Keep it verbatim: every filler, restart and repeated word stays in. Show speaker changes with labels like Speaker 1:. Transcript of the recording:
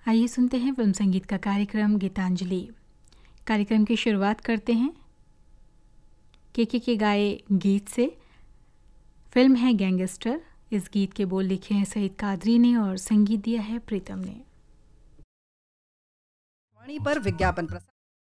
Speaker 1: आइए सुनते हैं फिल्म संगीत का कार्यक्रम गीतांजलि। कार्यक्रम की शुरुआत करते हैं के के के गाए गीत से। फिल्म है गैंगस्टर। इस गीत के बोल लिखे हैं सईद कादरी ने और संगीत दिया है प्रीतम ने।
Speaker 2: वाणी पर विज्ञापन प्रसार